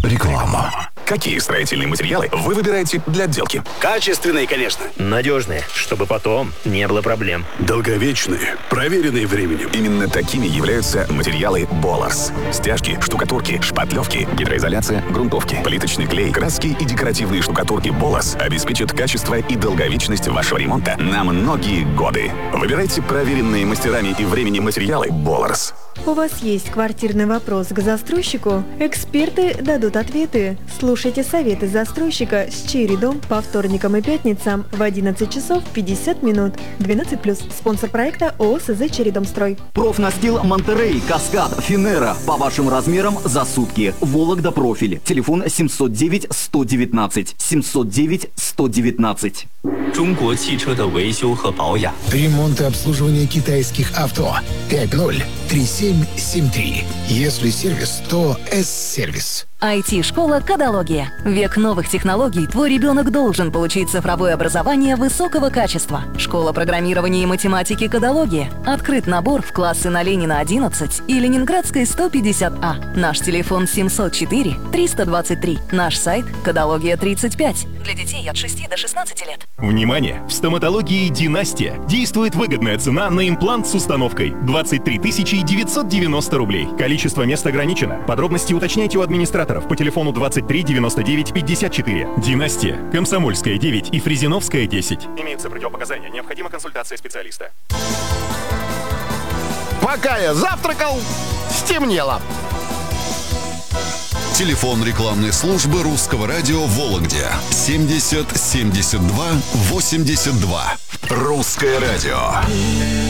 Реклама. Какие строительные материалы вы выбираете для отделки? Качественные, конечно. Надежные, чтобы потом не было проблем. Долговечные, проверенные временем. Именно такими являются материалы Боларс. Стяжки, штукатурки, шпатлевки, гидроизоляция, грунтовки, плиточный клей, краски и декоративные штукатурки Боларс обеспечат качество и долговечность вашего ремонта на многие годы. Выбирайте проверенные мастерами и временем материалы Боларс. У вас есть квартирный вопрос к застройщику? Эксперты дадут ответы. Слушайте советы застройщика с Чередом по вторникам и пятницам в 11 часов 50 минут. 12+. Спонсор проекта ООО СЗ «Чередомстрой». Профнастил Монтерей, Каскад, Финера. По вашим размерам за сутки. Вологда профиль. Телефон 709-119. 709-119. 中国汽车的维修和保养。 Ремонт и обслуживание китайских авто. 50-3773. Если сервис, то С-сервис. IT-школа «Кодология». Век новых технологий. Твой ребенок должен получить цифровое образование высокого качества. Школа программирования и математики «Кодология». Открыт набор в классы на Ленина 11 и Ленинградской 150А. Наш телефон 704-323. Наш сайт «Кодология 35». Для детей от 6 до 16 лет. Внимание! В стоматологии «Династия» действует выгодная цена на имплант с установкой. 23 990 рублей. Количество мест ограничено. Подробности уточняйте у администратора по телефону 23 99 54. Династия. Комсомольская 9 и Фрезеновская 10. Имеются противопоказания. Необходима консультация специалиста. Пока я завтракал, стемнело. Телефон рекламной службы Русского радио в Вологде 70 72 82. Русское радио.